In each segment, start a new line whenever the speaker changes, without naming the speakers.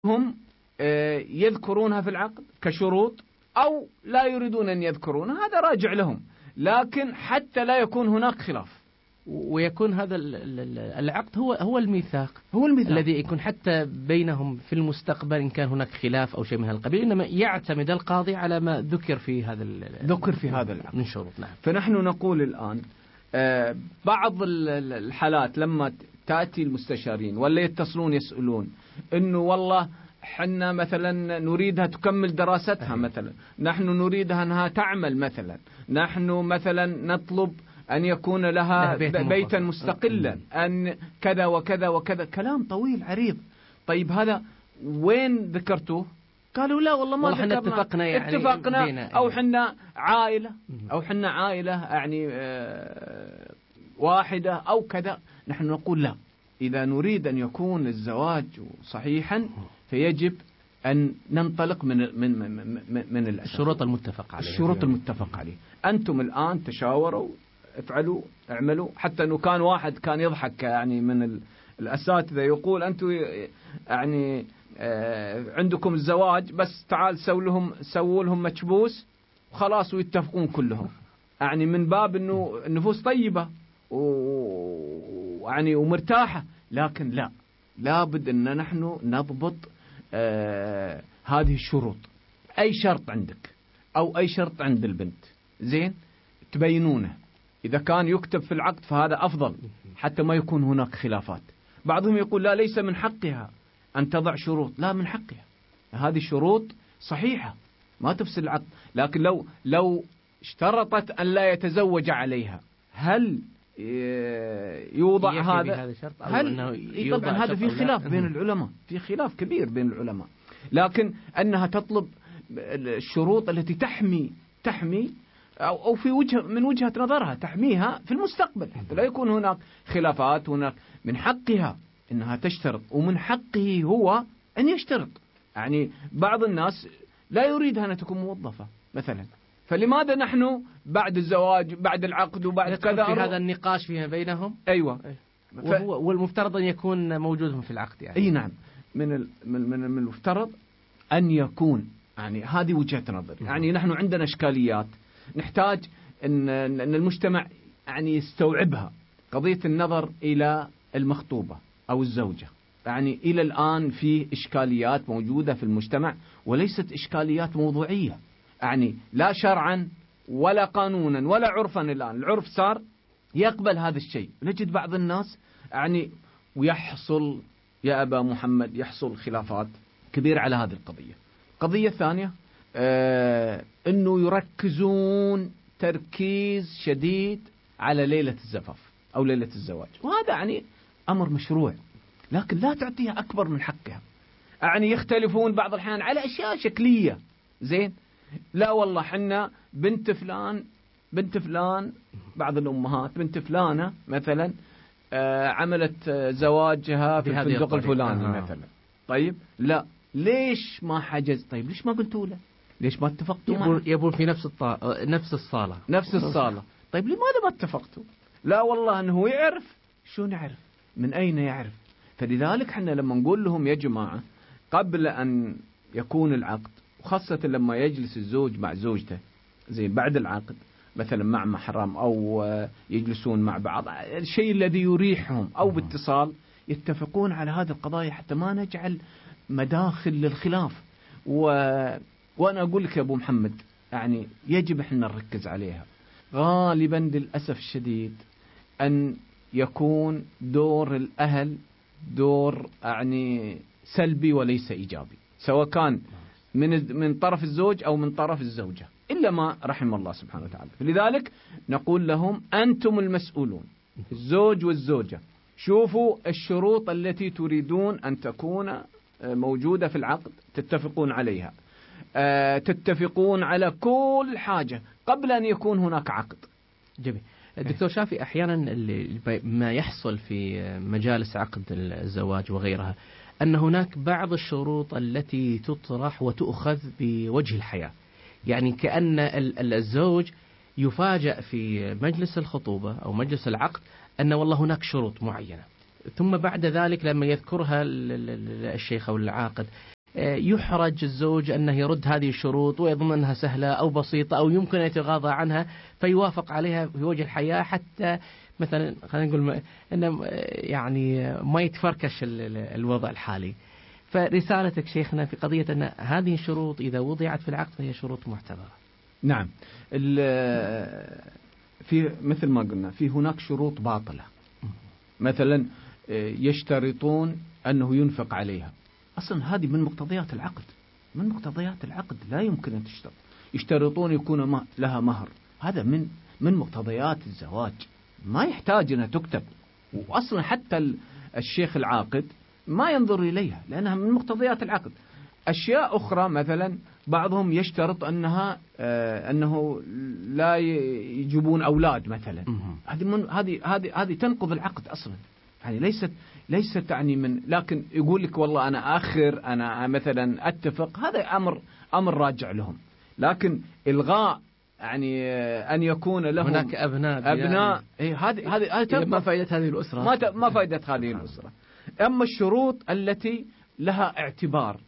هم يذكرونها في العقد كشروط أو لا يريدون أن يذكرونها، هذا راجع لهم، لكن حتى لا يكون هناك خلاف.
ويكون هذا العقد هو الميثاق الذي يكون حتى بينهم في المستقبل إن كان هناك خلاف أو شيء من هذا القبيل، إنما يعتمد القاضي على ما ذكر في هذا
العقد
من شروط. نعم.
فنحن نقول الآن بعض الحالات لما تأتي المستشارين ولا يتصلون يسألون إنه والله حنا مثلا نريدها تكمل دراستها، مثلا نحن نريدها أنها تعمل، مثلا نحن مثلا نطلب أن يكون لها بيتا مستقلا، أن كذا وكذا وكذا، كلام طويل عريض. طيب هذا وين ذكرتوه؟ قالوا لا والله ما ذكرنا،
اتفقنا يعني
اتفقنا أو حنا عائلة يعني واحدة أو كذا. نحن نقول لا، إذا نريد أن يكون الزواج صحيحا فيجب أن ننطلق من
الشروط
المتفق عليه. أنتم الآن تشاوروا، اعملوا. حتى أنه كان واحد كان يضحك يعني من الأساتذة يقول أنتم يعني عندكم الزواج بس تعال سووا لهم مكبوس وخلاص ويتفقون كلهم، يعني من باب أنه النفوس طيبة يعني ومرتاحة. لكن لا، لابد أن نحن نضبط هذه الشروط. أي شرط عندك أو أي شرط عند البنت زين تبينونه، إذا كان يكتب في العقد فهذا أفضل حتى ما يكون هناك خلافات. بعضهم يقول لا، ليس من حقها أن تضع شروط، لا، من حقها. هذه شروط صحيحة ما تفسد العقد. لكن لو اشترطت أن لا يتزوج عليها، هل يوضع هذا
الشرط؟
طبعا هذا في خلاف بين العلماء، في خلاف كبير بين العلماء. لكن أنها تطلب الشروط التي تحمي أو في من وجهة نظرها تحميها في المستقبل حتى لا يكون هناك خلافات. هناك من حقها أنها تشترط، ومن حقه هو أن يشترط. يعني بعض الناس لا يريدها أن تكون موظفة مثلا، فلماذا نحن بعد الزواج بعد العقد وبعد كذا
في هذا النقاش فيما بينهم؟
أيوة.
والمفترض أن يكون موجودهم في العقد يعني.
أي نعم، من المفترض أن يكون، يعني هذه وجهة نظر. يعني نحن عندنا إشكاليات نحتاج أن المجتمع يعني يستوعبها. قضية النظر إلى المخطوبة أو الزوجة، يعني إلى الآن في إشكاليات موجودة في المجتمع، وليست إشكاليات موضوعية، يعني لا شرعا ولا قانونا ولا عرفا. الآن العرف صار يقبل هذا الشيء. نجد بعض الناس يعني ويحصل يا أبا محمد يحصل خلافات كبيرة على هذه القضية. قضية ثانية أنه يركزون تركيز شديد على ليلة الزفاف أو ليلة الزواج، وهذا يعني أمر مشروع، لكن لا تعطيها أكبر من حقها. يعني يختلفون بعض الأحيان على أشياء شكلية زين، لا والله حنا بنت فلان بعض الأمهات بنت فلانة مثلا عملت زواجها في الفندق الفلاني مثلا. طيب لا، ليش ما حجز؟ طيب ليش ما قلتوا له؟ ليش ما اتفقتوا معه؟
يبون في نفس الصالة.
طيب لماذا ما اتفقتوا؟ لا والله أنه يعرف. شو نعرف؟ من أين يعرف؟ فلذلك حنا لما نقول لهم يا جماعة قبل أن يكون العقد، وخاصة لما يجلس الزوج مع زوجته زي بعد العقد مثلا مع محرم أو يجلسون مع بعض، الشيء الذي يريحهم أو باتصال يتفقون على هذه القضايا حتى ما نجعل مداخل للخلاف. وأنا أقول لك يا أبو محمد، يعني يجب إحنا نركز عليها. غالبا للأسف الشديد أن يكون دور الأهل دور يعني سلبي وليس إيجابي، سواء كان من طرف الزوج أو من طرف الزوجة، إلا ما رحم الله سبحانه وتعالى. لذلك نقول لهم أنتم المسؤولون، الزوج والزوجة، شوفوا الشروط التي تريدون أن تكون موجودة في العقد، تتفقون عليها، تتفقون على كل حاجة قبل أن يكون هناك عقد.
جميل. الدكتور شافي، أحيانا ما يحصل في مجالس عقد الزواج وغيرها أن هناك بعض الشروط التي تطرح وتؤخذ بوجه الحياة، يعني كأن الزوج يفاجأ في مجلس الخطوبة أو مجلس العقد أن والله هناك شروط معينة، ثم بعد ذلك لما يذكرها الشيخ أو العاقد يحرج الزوج أنه يرد هذه الشروط ويظن أنها سهلة أو بسيطة أو يمكن أن يتغاضى عنها فيوافق عليها في وجه الحياة، حتى مثلا خلينا نقول أنه يعني ما يتفركش الوضع الحالي. فرسالتك شيخنا في قضية أن هذه الشروط إذا وضعت في العقد فهي شروط معتبرة.
نعم. في مثل ما قلنا في هناك شروط باطلة، مثلا يشترطون أنه ينفق عليها، أصلا هذه من مقتضيات العقد، من مقتضيات العقد لا يمكن أن تشترط. يشترطون يكون لها مهر، هذا من مقتضيات الزواج، ما يحتاج أنها تكتب، وأصلا حتى الشيخ العاقد ما ينظر إليها لأنها من مقتضيات العقد. أشياء أخرى مثلا بعضهم يشترط أنه لا يجيبون أولاد مثلا، هذه تنقض العقد أصلا، يعني ليست يعني من، لكن يقول لك والله أنا آخر، أنا مثلا أتفق، هذا أمر راجع لهم. لكن إلغاء يعني أن يكون لهم
هناك أبناء
هذه
ما فائدة هذه الأسرة،
ما فائدة هذه الأسرة. أما الشروط التي لها اعتبار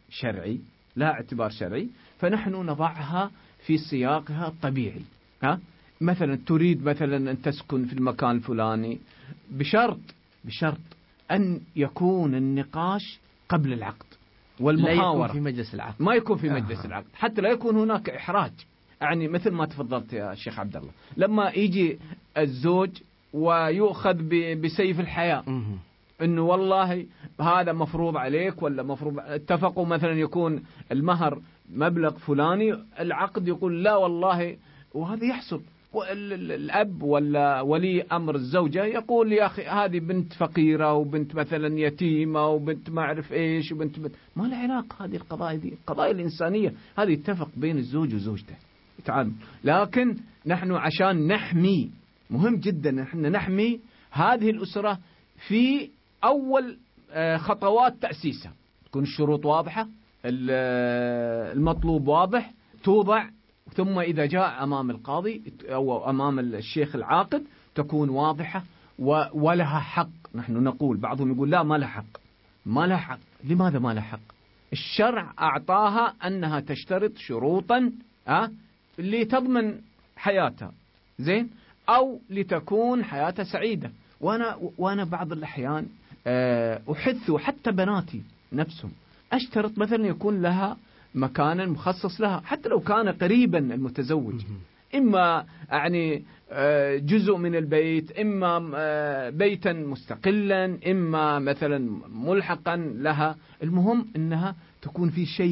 شرعي فنحن نضعها في سياقها الطبيعي. مثلا تريد مثلا أن تسكن في المكان الفلاني بشرط أن يكون النقاش قبل العقد والمحاورة،
لا يكون في مجلس العقد،
ما يكون في مجلس العقد، حتى لا يكون هناك إحراج. يعني مثل ما تفضلت يا شيخ عبد الله، لما يجي الزوج ويؤخذ بسيف الحياة انه والله هذا مفروض عليك ولا مفروض، اتفقوا مثلا يكون المهر مبلغ فلاني، العقد يقول لا والله، وهذا يحصل. الأب ولا ولي أمر الزوجة يقول يا أخي هذه بنت فقيرة وبنت مثلا يتيمة وبنت ما أعرف إيش وبنت ما لها علاقة، هذه القضايا دي القضايا الإنسانية، هذه اتفق بين الزوج وزوجته تعال. لكن نحن عشان نحمي، مهم جدا نحن نحمي هذه الأسرة في أول خطوات تأسيسها، تكون الشروط واضحة، المطلوب واضح، توضع، ثم إذا جاء أمام القاضي أو أمام الشيخ العاقد تكون واضحة ولها حق. نحن نقول، بعضهم يقول لا ما لها حق. لماذا ما لها حق؟ الشرع أعطاها أنها تشترط شروطا لتضمن حياتها، زين، أو لتكون حياتها سعيدة. وأنا بعض الأحيان أحث حتى بناتي نفسهم، أشترط مثلا يكون لها مكانا مخصص لها، حتى لو كان قريبا المتزوج، إما يعني جزء من البيت، إما بيتا مستقلا، إما مثلا ملحقا لها، المهم أنها تكون في شيء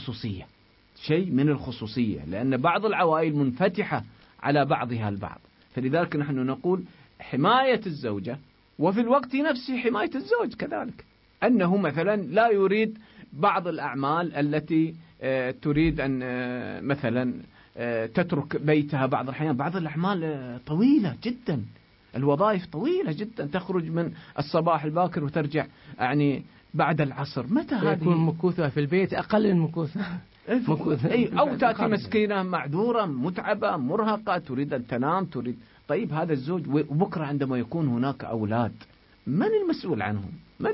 من الخصوصية، لأن بعض العوائل منفتحة على بعضها البعض. فلذلك نحن نقول حماية الزوجة، وفي الوقت نفسه حماية الزوج كذلك، أنه مثلا لا يريد بعض الأعمال التي تريد أن مثلا تترك بيتها بعض الأحيان. بعض الأعمال طويلة جدا، الوظائف طويلة جدا، تخرج من الصباح الباكر وترجع يعني بعد العصر. متى هذه
يكون مكوثها في البيت أقل من مكوثها
أو تأتي مسكينة معذورة متعبة مرهقة تريد أن تنام، طيب هذا الزوج وبكرة عندما يكون هناك أولاد من المسؤول عنهم؟ من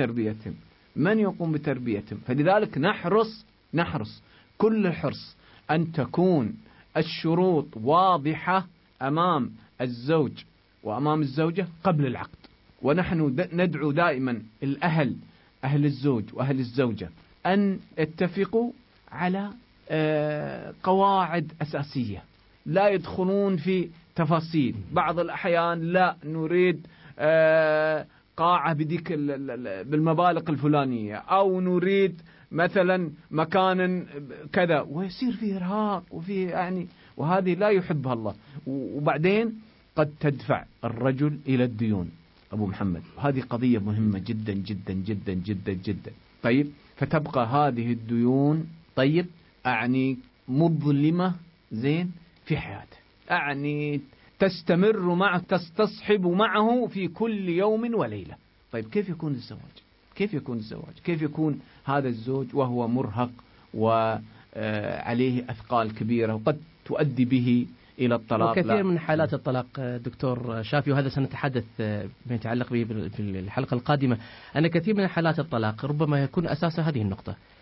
يقوم بتربيتهم؟ فلذلك نحرص كل الحرص أن تكون الشروط واضحة أمام الزوج وأمام الزوجة قبل العقد. ونحن ندعو دائما أهل الزوج وأهل الزوجة أن يتفقوا على قواعد أساسية، لا يدخلون في تفاصيل. بعض الأحيان لا نريد قاعة بديك بالمبالغ الفلانية، أو نريد مثلا مكان كذا، ويصير فيه إرهاق وفيه يعني، وهذه لا يحبها الله. وبعدين قد تدفع الرجل إلى الديون أبو محمد، هذه قضية مهمة جدا جدا جدا جدا جدا. طيب، فتبقى هذه الديون طيب يعني مظلمة زين في حياته، يعني تستمر معه، تستصحب معه في كل يوم وليلة. طيب كيف يكون الزواج؟ كيف يكون هذا الزوج وهو مرهق وعليه أثقال كبيرة وقد تؤدي به إلى الطلاق؟
وكثير من حالات الطلاق دكتور شافي، وهذا سنتحدث ما يتعلق به في الحلقة القادمة، أن كثير من حالات الطلاق ربما يكون أساسها هذه النقطة،